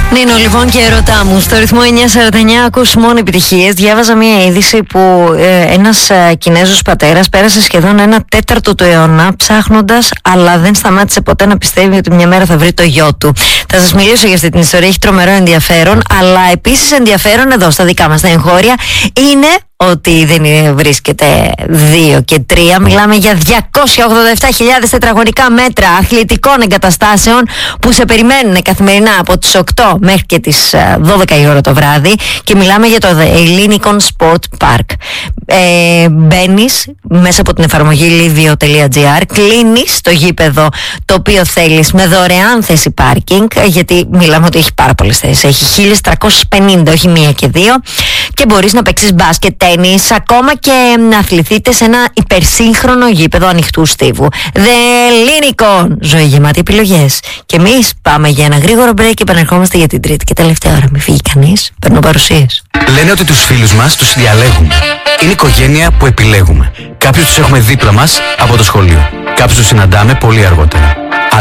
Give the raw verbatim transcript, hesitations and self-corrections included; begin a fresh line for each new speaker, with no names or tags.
Νίνο, λοιπόν, και ερωτά μου. Στο ρυθμό εννιά σαράντα εννιά ακούς μόνο επιτυχίες. Διάβαζα μια είδηση που ε, ένας ε, Κινέζος πατέρας πέρασε σχεδόν ένα τέταρτο του αιώνα ψάχνοντας, αλλά δεν σταμάτησε ποτέ να πιστεύει ότι μια μέρα θα βρει το γιο του. Θα σας μιλήσω για αυτή την ιστορία, έχει τρομερό ενδιαφέρον, αλλά επίσης ενδιαφέρον εδώ στα δικά μας τα εγχώρια είναι ότι δεν βρίσκεται δύο και τρία. Μιλάμε για διακόσια ογδόντα επτά χιλιάδες τετραγωνικά μέτρα αθλητικών εγκαταστάσεων που σε περιμένουν καθημερινά από τις οκτώ μέχρι και τις δώδεκα η ώρα το βράδυ, και μιλάμε για το The Ellinikon Sport Park. Ε, μπαίνεις μέσα από την εφαρμογή livio τελεία gr, κλείνεις το γήπεδο το οποίο θέλεις με δωρεάν θέση πάρκινγκ, γιατί μιλάμε ότι έχει πάρα πολλές θέσεις, έχει χίλιες τριακόσιες πενήντα, όχι μία και δύο, και μπορείς να παίξεις μπάσκετ, τένις, ακόμα και να αθληθείτε σε ένα υπερσύγχρονο γήπεδο ανοιχτού στίβου. The Ellinikon, ζωή γεμάτη επιλογές. Και εμείς πάμε για ένα γρήγορο break και επανερχόμαστε για την τρίτη και τελευταία ώρα. Μην φύγει κανείς, παίρνω παρουσίες.
Λένε ότι τους φίλους μας τους διαλέγουμε. Είναι οικογένεια που επιλέγουμε. Κάποιους τους έχουμε δίπλα μας από το σχολείο. Κάποιους τους συναντάμε πολύ αργότερα.